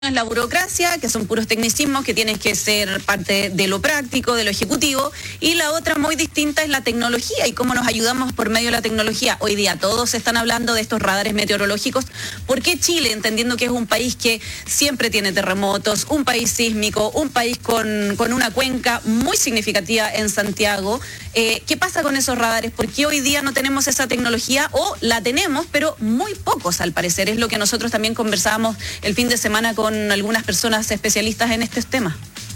es la burocracia, que son puros tecnicismos que tienen que ser parte de lo práctico, de lo ejecutivo, y la otra muy distinta es la tecnología y cómo nos ayudamos por medio de la tecnología. Hoy día todos están hablando de estos radares meteorológicos. ¿Por qué Chile, entendiendo que es un país que siempre tiene terremotos, un país sísmico, un país con una cuenca muy significativa en Santiago? ¿Qué pasa con esos radares? ¿Por qué hoy día no tenemos esa tecnología o la tenemos, pero muy pocos al parecer? Es lo que nosotros también conversábamos el fin de semana con algunas personas especialistas en estos temas.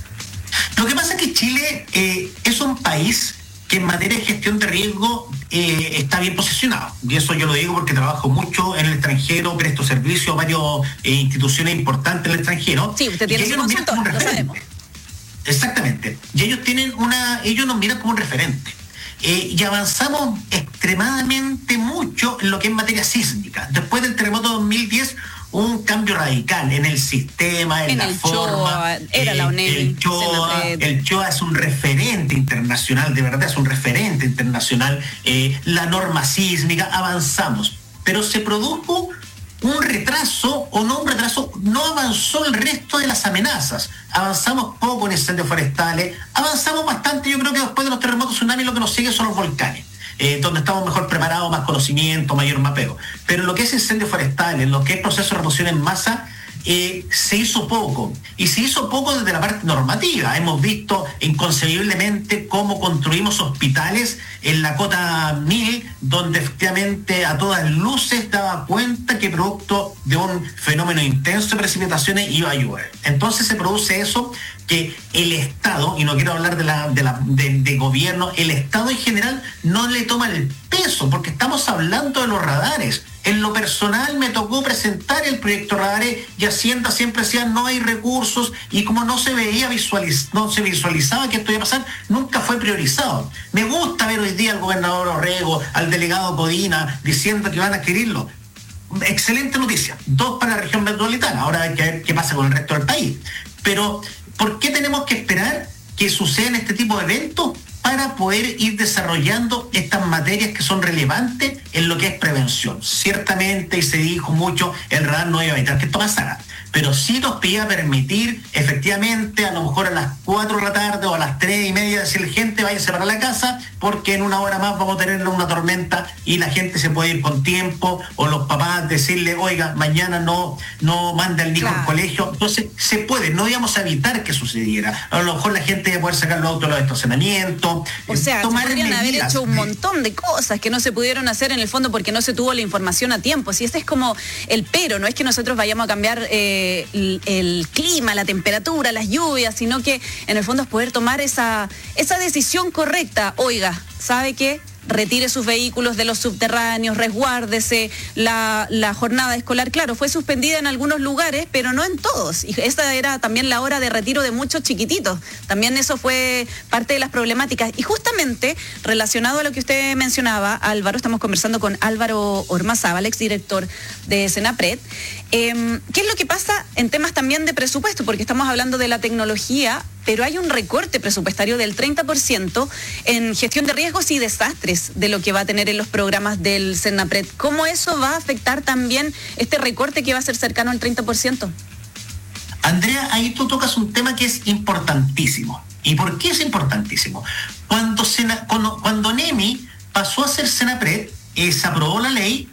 Lo que pasa es que Chile es un país que en materia de gestión de riesgo está bien posicionado. Y eso yo lo digo porque trabajo mucho en el extranjero, presto servicio a varias instituciones importantes en el extremeño. Sí, usted tiene su consultor, lo sabemos. Exactamente. Y ellos nos miran como un referente. Y avanzamos extremadamente mucho en lo que es materia sísmica. Después del terremoto 2010 hubo un cambio radical en el sistema, en la forma. Era la ONEMI. El CHOA es un referente internacional, de verdad es un referente internacional. La norma sísmica, avanzamos. Pero se produjo un retraso, no avanzó el resto de las amenazas. Avanzamos poco en incendios forestales, avanzamos bastante, yo creo que después de los terremotos, tsunamis, lo que nos sigue son los volcanes. Donde estamos mejor preparados, más conocimiento, mayor mapeo. Pero lo que es incendios forestales, lo que es proceso de reducción en masa, se hizo poco. Y se hizo poco desde la parte normativa. Hemos visto inconcebiblemente cómo construimos hospitales en la cota 1000, donde efectivamente a todas luces daba cuenta que producto de un fenómeno intenso de precipitaciones iba a llover. Entonces se produce eso, que el Estado, y no quiero hablar de gobierno, el Estado en general no le toma el peso, porque estamos hablando de los radares. En lo personal me tocó presentar el proyecto radares y Hacienda siempre decía no hay recursos, y como no se visualizaba que esto iba a pasar, nunca fue priorizado. Me gusta ver hoy día al gobernador Orrego, al delegado Codina diciendo que van a adquirirlo. Excelente noticia. 2 para la región metropolitana. Ahora hay que ver qué pasa con el resto del país. Pero ¿por qué tenemos que esperar que sucedan este tipo de eventos para poder ir desarrollando estas materias que son relevantes en lo que es prevención? Ciertamente, y se dijo mucho, el radar no iba a evitar que esto pasara, pero sí nos pedía permitir, efectivamente, a lo mejor a las 4 de la tarde o a las 3:30, decirle, gente, váyase para la casa, porque en una hora más vamos a tener una tormenta y la gente se puede ir con tiempo, o los papás decirle, oiga, mañana no manda al hijo al colegio. Entonces, se puede, no íbamos a evitar que sucediera. A lo mejor la gente iba a poder sacar los autos de los estacionamientos. O sea, se podrían haber hecho un montón de cosas que no se pudieron hacer en el fondo porque no se tuvo la información a tiempo. Si ese es como el pero, no es que nosotros vayamos a cambiar el clima, la temperatura, las lluvias, sino que en el fondo es poder tomar esa decisión correcta. Oiga, ¿sabe qué? Retire sus vehículos de los subterráneos, resguárdese. La jornada escolar, claro, fue suspendida en algunos lugares, pero no en todos. Y esa era también la hora de retiro de muchos chiquititos. También eso fue parte de las problemáticas. Y justamente, relacionado a lo que usted mencionaba, Álvaro, estamos conversando con Álvaro Ormazábal, exdirector de Senapred. ¿Qué es lo que pasa en temas también de presupuesto? Porque estamos hablando de la tecnología, pero hay un recorte presupuestario del 30% en gestión de riesgos y desastres de lo que va a tener en los programas del Senapred. ¿Cómo eso va a afectar también este recorte que va a ser cercano al 30%? Andrea, ahí tú tocas un tema que es importantísimo. ¿Y por qué es importantísimo? Cuando NEMI pasó a ser Senapred, se aprobó la ley,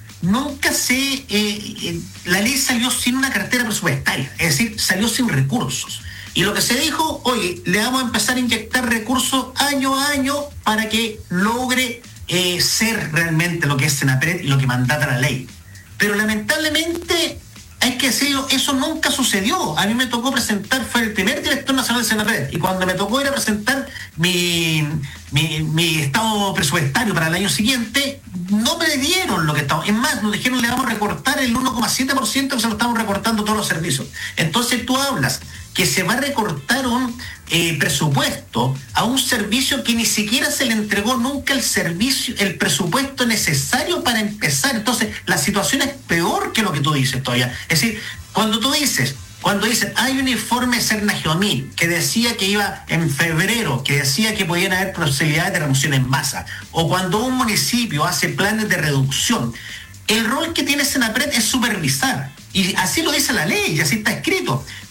la ley salió sin una cartera presupuestaria, es decir, salió sin recursos. Y lo que se dijo, oye, le vamos a empezar a inyectar recursos año a año para que logre ser realmente lo que es Senapred y lo que mandata la ley. Pero lamentablemente, hay que decirlo, eso nunca sucedió. A mí me tocó presentar, fue el primer director nacional de Senapred, y cuando me tocó ir a presentar mi estado presupuestario para el año siguiente, no me dieron lo que estaba. Es más, nos dijeron, le vamos a recortar el 1,7% que se lo estamos recortando todos los servicios. Entonces tú hablas que se va a recortar un presupuesto a un servicio que ni siquiera se le entregó nunca el presupuesto necesario para empezar. Entonces, la situación es peor que lo que tú dices todavía. Es decir, cuando dicen, hay un informe Cernagiomil que decía que iba en febrero, que decía que podían haber posibilidades de reducción en masa, o cuando un municipio hace planes de reducción, el rol que tiene Senapred es supervisar. Y así lo dice la ley, y así está escrito.